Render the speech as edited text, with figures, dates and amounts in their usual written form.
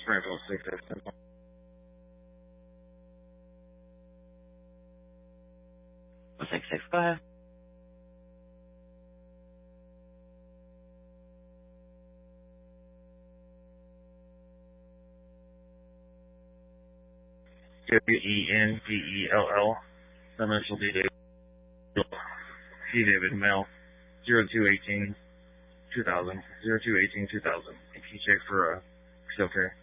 Springfield 6 10. Six six. Go ahead. WENDELL. The initial D David Mail 0218 2000. 0218 2000. Can you check for okay.